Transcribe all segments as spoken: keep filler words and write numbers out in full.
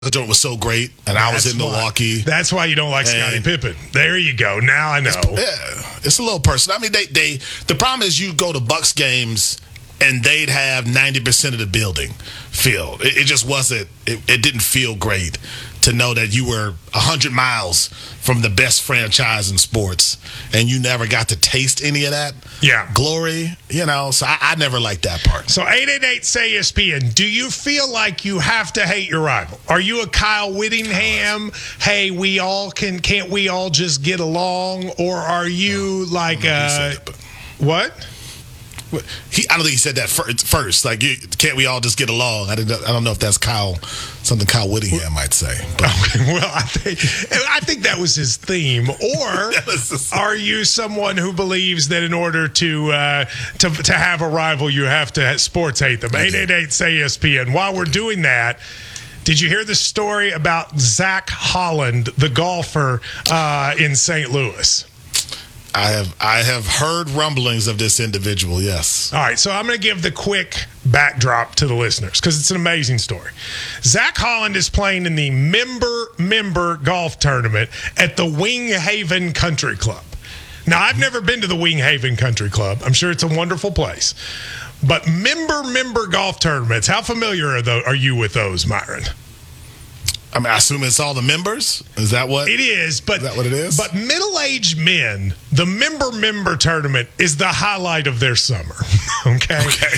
joint was so great, and I was That's in why- Milwaukee. That's why you don't like Scottie And- Pippen. There you go. Now I know. Yeah, it's a little personal. I mean, they they the problem is you go to Bucks games and they'd have ninety percent of the building filled. It, it just wasn't. It, it didn't feel great to know that you were a hundred miles from the best franchise in sports, and you never got to taste any of that Yeah. glory. You know, so I, I never liked that part. So eight eight eight S A Y E S P N, do you feel like you have to hate your rival? Are you a Kyle Whittingham? Hey, we all can, can't we all just get along? Or are you like, He uh, said it, but- what? He, I don't think he said that fir- first. Like, you, can't we all just get along? I, didn't, I don't know if that's Kyle, something Kyle Whittingham might say. But Well, I think I think that was his theme. Or was his- are you someone who believes that in order to uh, to to have a rival, you have to sports hate them? eight eight eight S A Y E S P N. While we're doing that, did you hear the story about Zach Holland, the golfer uh, in Saint Louis? I have I have heard rumblings of this individual. Yes. All right, so I'm going to give the quick backdrop to the listeners because it's an amazing story. Zach Holland is playing in the member member golf tournament at the Wing Haven Country Club. Now, I've never been to the Wing Haven Country Club. I'm sure it's a wonderful place. But member member golf tournaments, how familiar are, those, are you with those, Myron? I mean, I assume it's all the members. Is that what? It is, but Is that what it is? But middle-aged men, the member member tournament is the highlight of their summer. Okay. Okay.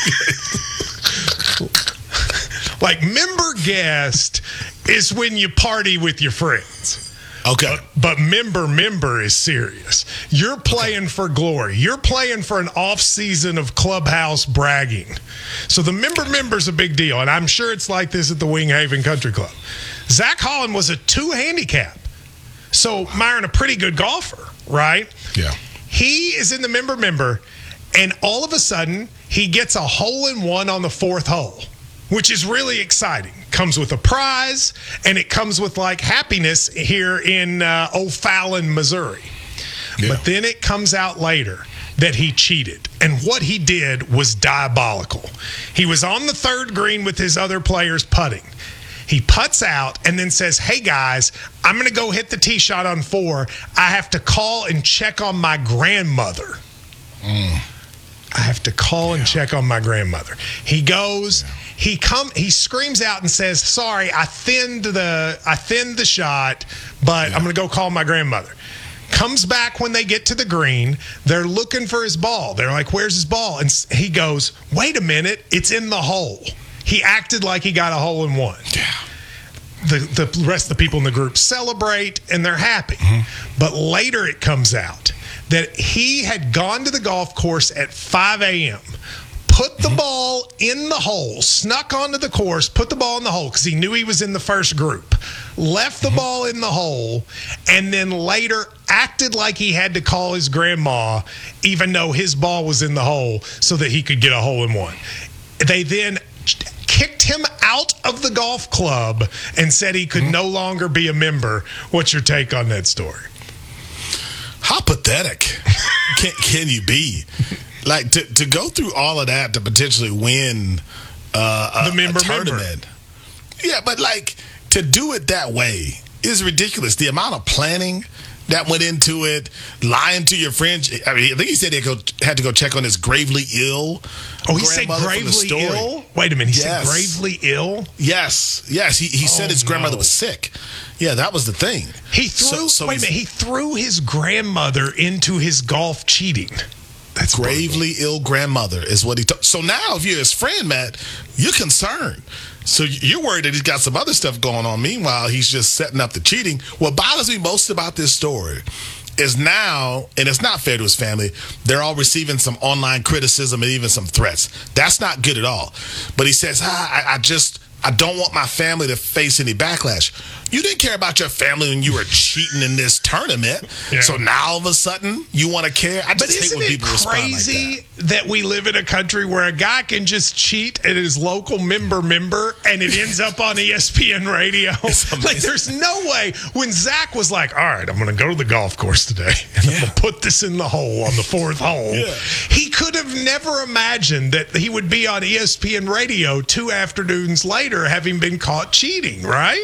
Like member guest is when you party with your friends. Okay. But member member is serious. You're playing for glory. You're playing for an off season of clubhouse bragging. So the member member is a big deal, and I'm sure it's like this at the Wing Haven Country Club. Zach Holland was a two handicap. So Myron, a pretty good golfer, right? Yeah. He is in the member member, and all of a sudden he gets a hole in one on the fourth hole, which is really exciting. Comes with a prize, and it comes with like happiness here in uh, O'Fallon, Missouri. Yeah. But then it comes out later that he cheated, and what he did was diabolical. He was on the third green with his other players putting. He putts out and then says, hey, guys, I'm going to go hit the tee shot on four. I have to call and check on my grandmother. Mm. I have to call and check on my grandmother. He goes, he come, he screams out and says, sorry, I thinned the, I thinned the shot, but I'm going to go call my grandmother. Comes back when they get to the green. They're looking for his ball. They're like, where's his ball? And he goes, wait a minute, it's in the hole. He acted like he got a hole in one. Yeah. The, the rest of the people in the group celebrate and they're happy. Mm-hmm. But later it comes out that he had gone to the golf course at five a.m., put the mm-hmm. ball in the hole, snuck onto the course, put the ball in the hole because he knew he was in the first group, left the mm-hmm. ball in the hole, and then later acted like he had to call his grandma even though his ball was in the hole so that he could get a hole in one. They then kicked him out of the golf club and said he could mm-hmm. no longer be a member. What's your take on that story? How pathetic can, can you be? Like, to, to go through all of that to potentially win uh, a, the member a tournament. Member. Yeah, but, like, to do it that way is ridiculous. The amount of planning that went into it, lying to your friends. I mean, I think he said he had to go check on his gravely ill. Oh, he said gravely ill? Wait a minute, he yes. said gravely ill? Yes, yes. He, he oh, said his grandmother no. was sick. Yeah, that was the thing. He threw, so, so wait a minute, he threw his grandmother into his golf cheating. That's gravely brutal. Ill grandmother is what he told. So now, if you're his friend, Matt, you're concerned. So you're worried that he's got some other stuff going on. Meanwhile, he's just setting up the cheating. What bothers me most about this story is now, and it's not fair to his family, they're all receiving some online criticism and even some threats. That's not good at all. But he says, ah, I, I just, I don't want my family to face any backlash. You didn't care about your family when you were cheating in this tournament. Yeah. So now all of a sudden you want to care. I just But hate isn't when it people respond like crazy that. that we live in a country where a guy can just cheat at his local member member and it ends up on E S P N radio? Like, there's no way. When Zach was like, all right, I'm going to go to the golf course today and Yeah. I'm going to put this in the hole on the fourth hole, Yeah. he could have never imagined that he would be on E S P N radio two afternoons later having been caught cheating, right?